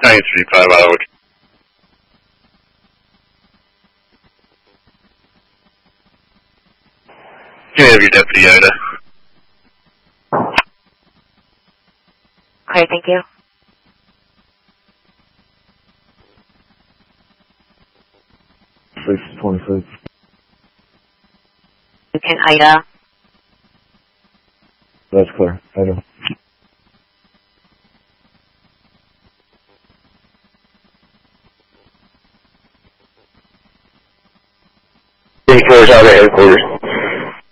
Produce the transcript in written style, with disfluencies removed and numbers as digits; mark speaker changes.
Speaker 1: 935 Iowa. Can you have your deputy, Ida?
Speaker 2: Okay, thank you.
Speaker 3: Six 26.
Speaker 2: Can Ida?
Speaker 3: That's clear. Ida.
Speaker 1: Headquarters out of headquarters.